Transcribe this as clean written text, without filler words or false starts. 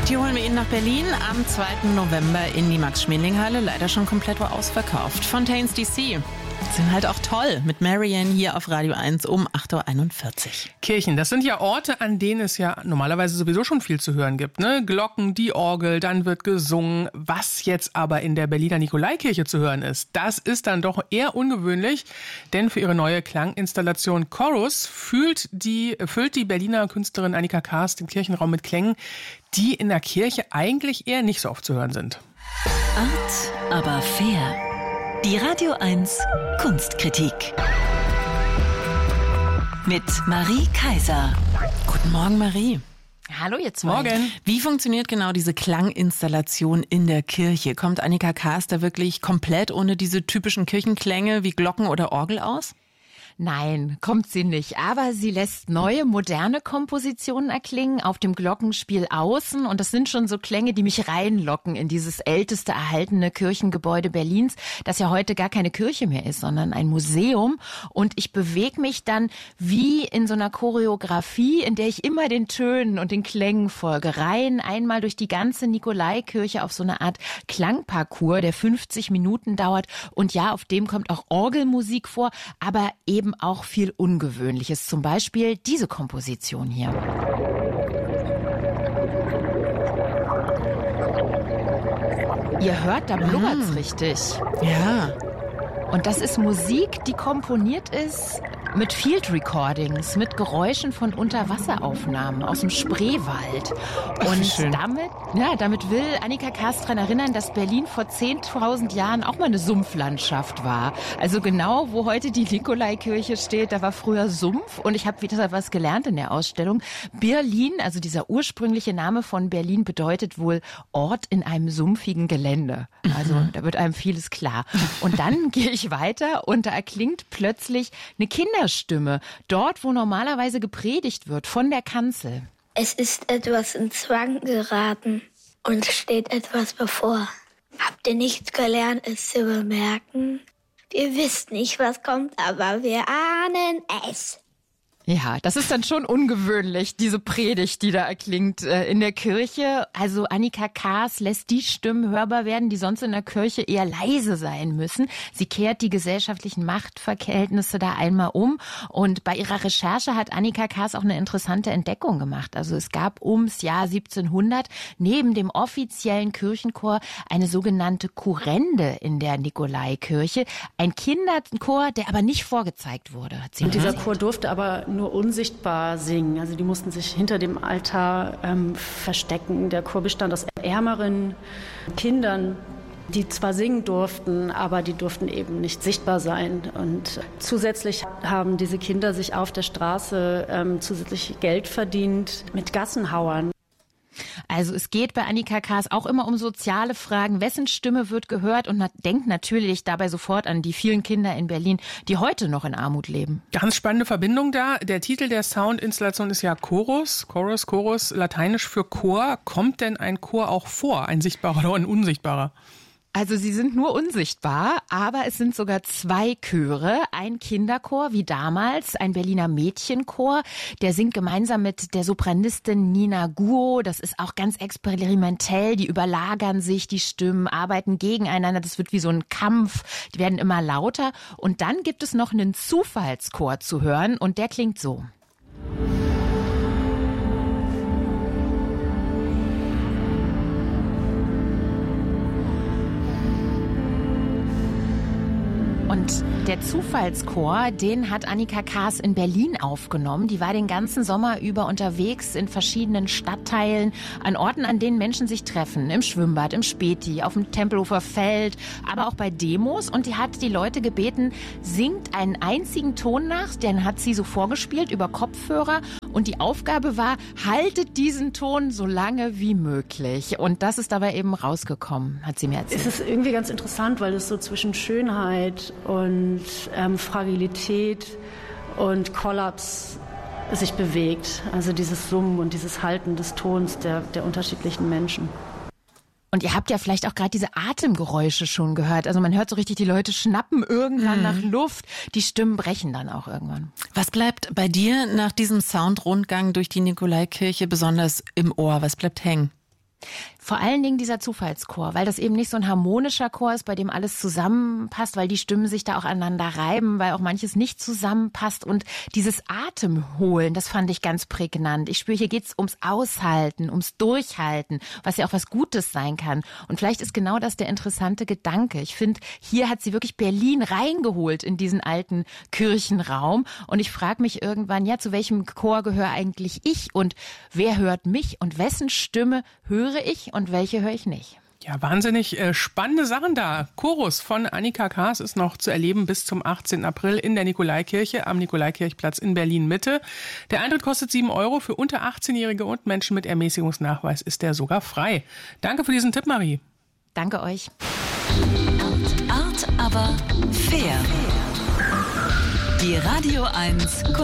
Die holen wir Ihnen nach Berlin am 2. November in die Max-Schmeling-Halle. Leider schon komplett ausverkauft. Fontaines DC sind halt auch toll. Mit Marianne hier auf Radio 1 um 8.41 Uhr. Kirchen, das sind ja Orte, an denen es ja normalerweise sowieso schon viel zu hören gibt. Ne? Glocken, die Orgel, dann wird gesungen. Was jetzt aber in der Berliner Nikolaikirche zu hören ist, das ist dann doch eher ungewöhnlich. Denn für ihre neue Klanginstallation Chorus füllt die Berliner Künstlerin Annika Kaas den Kirchenraum mit Klängen, die in der Kirche eigentlich eher nicht so oft zu hören sind. Art, aber fair. Die Radio 1 Kunstkritik mit Marie Kaiser. Guten Morgen, Marie. Hallo ihr zwei. Morgen. Wie funktioniert genau diese Klanginstallation in der Kirche? Kommt Annika Kaas da wirklich komplett ohne diese typischen Kirchenklänge wie Glocken oder Orgel aus? Nein, kommt sie nicht. Aber sie lässt neue, moderne Kompositionen erklingen auf dem Glockenspiel außen. Und das sind schon so Klänge, die mich reinlocken in dieses älteste erhaltene Kirchengebäude Berlins, das ja heute gar keine Kirche mehr ist, sondern ein Museum. Und ich bewege mich dann wie in so einer Choreografie, in der ich immer den Tönen und den Klängen folge. Rein einmal durch die ganze Nikolaikirche auf so eine Art Klangparcours, der 50 Minuten dauert. Und ja, auf dem kommt auch Orgelmusik vor, aber eben auch viel Ungewöhnliches. Zum Beispiel diese Komposition hier. Ihr hört, da blubbert's richtig. Ja. Und das ist Musik, die komponiert ist mit Field Recordings, mit Geräuschen von Unterwasseraufnahmen aus dem Spreewald. Und damit will Annika Kaas daran erinnern, dass Berlin vor 10.000 Jahren auch mal eine Sumpflandschaft war. Also genau, wo heute die Nikolaikirche steht, da war früher Sumpf. Und ich habe wieder was gelernt in der Ausstellung. Berlin, also dieser ursprüngliche Name von Berlin, bedeutet wohl Ort in einem sumpfigen Gelände. Also da wird einem vieles klar. Und dann gehe ich weiter und da erklingt plötzlich eine Kinderstimme, dort, wo normalerweise gepredigt wird, von der Kanzel. Es ist etwas in Zwang geraten und steht etwas bevor. Habt ihr nicht gelernt, es zu bemerken? Wir wissen nicht, was kommt, aber wir ahnen es. Ja, das ist dann schon ungewöhnlich, diese Predigt, die da erklingt in der Kirche. Also Annika Kaas lässt die Stimmen hörbar werden, die sonst in der Kirche eher leise sein müssen. Sie kehrt die gesellschaftlichen Machtverhältnisse da einmal um. Und bei ihrer Recherche hat Annika Kaas auch eine interessante Entdeckung gemacht. Also es gab ums Jahr 1700 neben dem offiziellen Kirchenchor eine sogenannte Kurrende in der Nikolaikirche. Ein Kinderchor, der aber nicht vorgezeigt wurde. Hat sie und dieser Chor durfte aber nur unsichtbar singen. Also die mussten sich hinter dem Altar verstecken. Der Chor bestand aus ärmeren Kindern, die zwar singen durften, aber die durften eben nicht sichtbar sein. Und zusätzlich haben diese Kinder sich auf der Straße zusätzlich Geld verdient mit Gassenhauern. Also es geht bei Annika Kaas auch immer um soziale Fragen. Wessen Stimme wird gehört? Und man denkt natürlich dabei sofort an die vielen Kinder in Berlin, die heute noch in Armut leben. Ganz spannende Verbindung da. Der Titel der Soundinstallation ist ja Chorus, lateinisch für Chor. Kommt denn ein Chor auch vor, ein sichtbarer oder ein unsichtbarer? Also sie sind nur unsichtbar, aber es sind sogar zwei Chöre. Ein Kinderchor wie damals, ein Berliner Mädchenchor, der singt gemeinsam mit der Sopranistin Nina Guo. Das ist auch ganz experimentell, die überlagern sich, die Stimmen arbeiten gegeneinander. Das wird wie so ein Kampf, die werden immer lauter. Und dann gibt es noch einen Zufallschor zu hören und der klingt so. Und der Zufallschor, den hat Annika Kaas in Berlin aufgenommen. Die war den ganzen Sommer über unterwegs in verschiedenen Stadtteilen, an Orten, an denen Menschen sich treffen. Im Schwimmbad, im Späti, auf dem Tempelhofer Feld, aber auch bei Demos. Und die hat die Leute gebeten, singt einen einzigen Ton nach. Den hat sie so vorgespielt über Kopfhörer. Und die Aufgabe war, haltet diesen Ton so lange wie möglich. Und das ist dabei eben rausgekommen, hat sie mir erzählt. Es ist irgendwie ganz interessant, weil es so zwischen Schönheit und Fragilität und Kollaps sich bewegt. Also dieses Summen und dieses Halten des Tons der unterschiedlichen Menschen. Und ihr habt ja vielleicht auch gerade diese Atemgeräusche schon gehört. Also man hört so richtig, die Leute schnappen irgendwann nach Luft. Die Stimmen brechen dann auch irgendwann. Was bleibt bei dir nach diesem Soundrundgang durch die Nikolaikirche besonders im Ohr? Was bleibt hängen? Vor allen Dingen dieser Zufallschor, weil das eben nicht so ein harmonischer Chor ist, bei dem alles zusammenpasst, weil die Stimmen sich da auch aneinander reiben, weil auch manches nicht zusammenpasst. Und dieses Atemholen, das fand ich ganz prägnant. Ich spüre, hier geht's ums Aushalten, ums Durchhalten, was ja auch was Gutes sein kann. Und vielleicht ist genau das der interessante Gedanke. Ich finde, hier hat sie wirklich Berlin reingeholt in diesen alten Kirchenraum. Und ich frage mich irgendwann, ja, zu welchem Chor gehöre eigentlich ich? Und wer hört mich? Und wessen Stimme höre ich und welche höre ich nicht? Ja, wahnsinnig spannende Sachen da. Chorus von Annika Kaas ist noch zu erleben bis zum 18. April in der Nikolaikirche am Nikolaikirchplatz in Berlin-Mitte. Der Eintritt kostet 7 €. Für unter 18-Jährige und Menschen mit Ermäßigungsnachweis ist der sogar frei. Danke für diesen Tipp, Marie. Danke euch. Art, aber fair. Die Radio 1